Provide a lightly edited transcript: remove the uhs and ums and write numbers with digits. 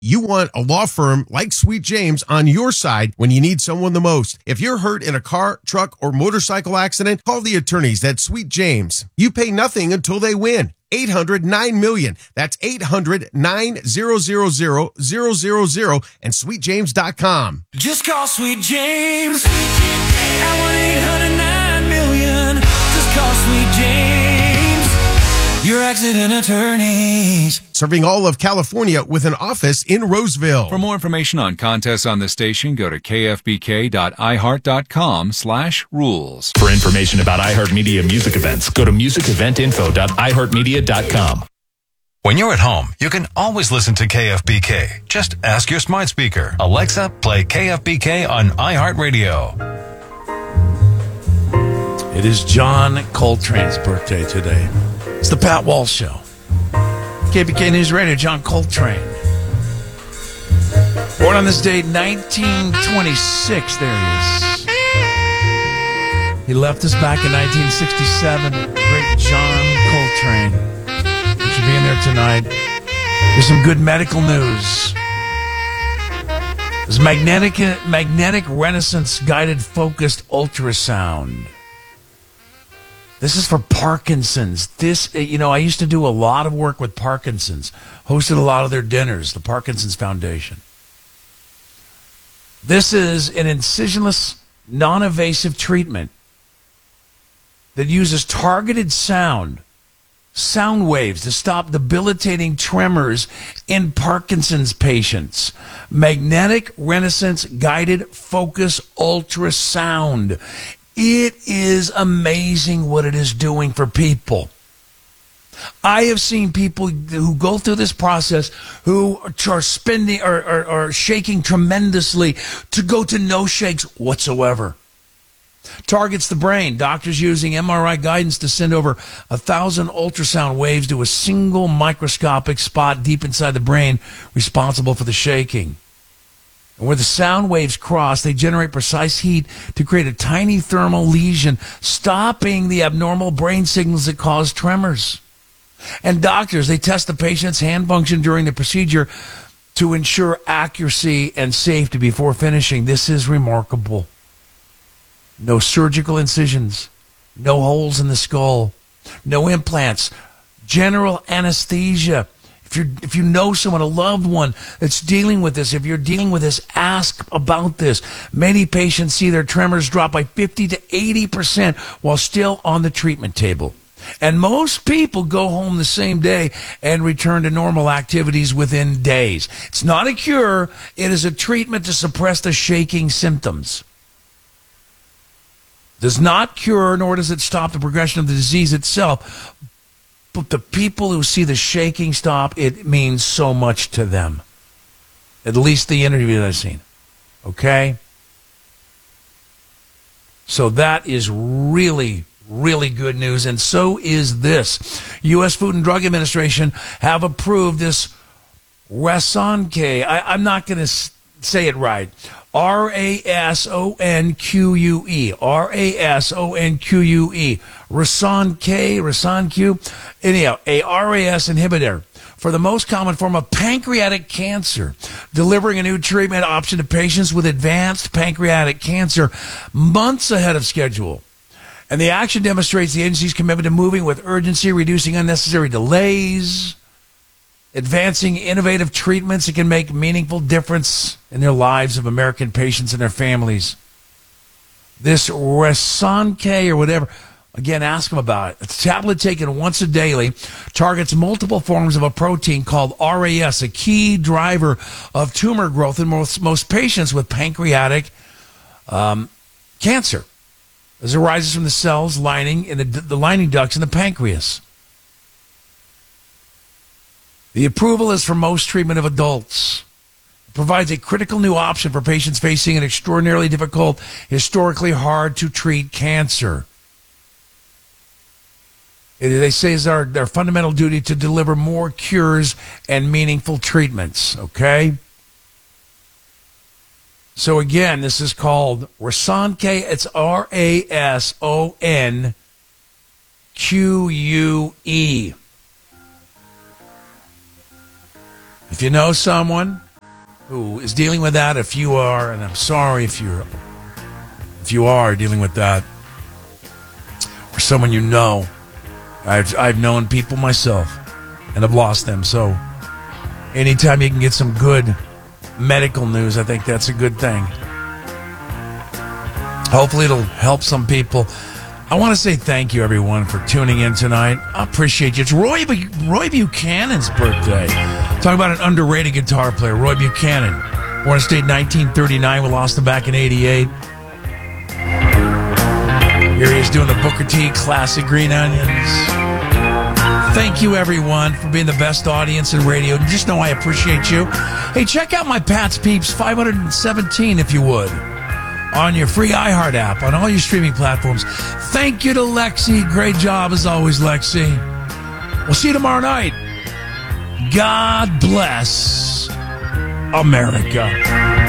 You want a law firm like Sweet James on your side when you need someone the most. If you're hurt in a car, truck, or motorcycle accident, call the attorneys at Sweet James. You pay nothing until they win. 800-9-MILLION. That's 800-9-000-000 and sweetjames.com. Just call Sweet James at 1-800-9-MILLION. Just call Sweet James, your accident attorneys. Serving all of California with an office in Roseville. For more information on contests on the station, go to kfbk.iheart.com/rules. For information about iHeartMedia music events, go to musiceventinfo.iheartmedia.com. When you're at home, you can always listen to KFBK. Just ask your smart speaker, Alexa, play KFBK on iHeartRadio. It is John Coltrane's birthday today. It's the Pat Walsh Show. KBK News Radio, John Coltrane. Born on this date, 1926. There he is. He left us back in 1967. Great John Coltrane. Thanks for being there tonight. Here's some good medical news. This magnetic resonance guided focused ultrasound. This is for Parkinson's. I used to do a lot of work with Parkinson's, hosted a lot of their dinners, the Parkinson's Foundation. This is an incisionless, non-invasive treatment that uses targeted sound waves to stop debilitating tremors in Parkinson's patients. Magnetic resonance guided focus ultrasound. It is amazing what it is doing for people. I have seen people who go through this process who are spending or shaking tremendously to go to no shakes whatsoever. Targets the brain. Doctors using MRI guidance to send over 1,000 ultrasound waves to a single microscopic spot deep inside the brain responsible for the shaking. And where the sound waves cross, they generate precise heat to create a tiny thermal lesion, stopping the abnormal brain signals that cause tremors. And doctors, they test the patient's hand function during the procedure to ensure accuracy and safety before finishing. This is remarkable. No surgical incisions, no holes in the skull, no implants, general anesthesia. If you know someone, a loved one that's dealing with this, if you're dealing with this, ask about this. Many patients see their tremors drop by 50 to 80% while still on the treatment table. And most people go home the same day and return to normal activities within days. It's not a cure. It is a treatment to suppress the shaking symptoms. Does not cure, nor does it stop the progression of the disease itself. But the people who see the shaking stop, it means so much to them. At least the interview that I've seen. Okay? So that is really, really good news. And so is this. U.S. Food and Drug Administration have approved this Rasonque. I'm not going to say it right. Rasonque. Rasonque. Rasonque. Anyhow, a RAS inhibitor for the most common form of pancreatic cancer, delivering a new treatment option to patients with advanced pancreatic cancer months ahead of schedule. And the action demonstrates the agency's commitment to moving with urgency, reducing unnecessary delays, advancing innovative treatments that can make meaningful difference in their lives of American patients and their families. This Rasonque or whatever, again, ask them about it. It's a tablet taken once a daily, targets multiple forms of a protein called RAS, a key driver of tumor growth in most patients with pancreatic cancer, as it arises from the cells lining in the lining ducts in the pancreas. The approval is for most treatment of adults. It provides a critical new option for patients facing an extraordinarily difficult, historically hard to treat cancer. They say it's their fundamental duty to deliver more cures and meaningful treatments, okay? So again, this is called Rasonque. It's RASONQUE. If you know someone who is dealing with that. If you are, and I'm sorry if you are dealing with that, or someone you know. I've known people myself and have lost them. So anytime you can get some good medical news, I think that's a good thing. Hopefully it'll help some people. I want to say thank you, everyone, for tuning in tonight. I appreciate you. It's Roy Buchanan's birthday. Talking about an underrated guitar player, Roy Buchanan. Born in state 1939. We lost him back in 88. Here he is doing the Booker T classic Green Onions. Thank you, everyone, for being the best audience in radio. Just know I appreciate you. Hey, check out my Pat's Peeps 517, if you would, on your free iHeart app, on all your streaming platforms. Thank you to Lexi. Great job, as always, Lexi. We'll see you tomorrow night. God bless America.